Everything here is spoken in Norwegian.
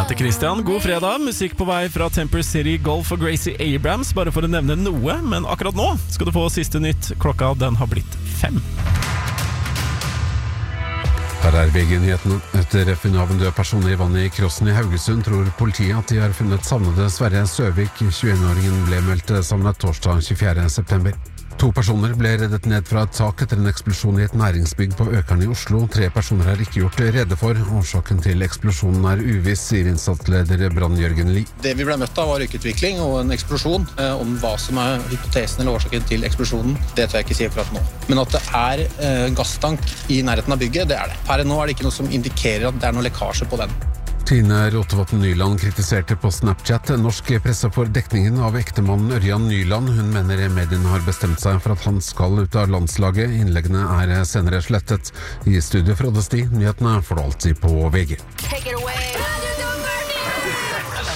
heter Christian, god fredag. Musikk på vei fra Temper City Golf og Gracie Abrams, bare for å nevne noe. Men akkurat nå skal du få siste nytt. Klokka den har blitt 5. Her er VG-nyhetene. Etter funnet av en død person i vannet i Krossen i Haugesund, tror politiet at de har funnet savnede Sverre Søvik. 21-åringen ble meldt savnet torsdag 24. september. 2 personer ble reddet ned fra et tak etter en eksplosjon i et næringsbygg på Økern i Oslo. 3 personer har ikke gjort rede for. Årsaken til eksplosjonen er uviss, sier innsatsleder Brann Jørgen Lie. Det vi ble møtt av var røykutvikling og en eksplosjon. Om hva som er hypotesen eller årsaken til eksplosjonen, det tør jeg ikke si akkurat nå. Men at det er gasstank i nærheten av bygget, det er det. Per nå er det ikke noe som indikerer at det er noe lekkasje på den. Tine Rotevatn Nyland kritiserte på Snapchat norsk presse for dekningen av ektemannen Ørjan Nyland. Hun mener mediene har bestemt seg for at han skal ut av landslaget. Innleggene er senere slettet. I studio fra Odesti, nyhetene får du alltid på VG.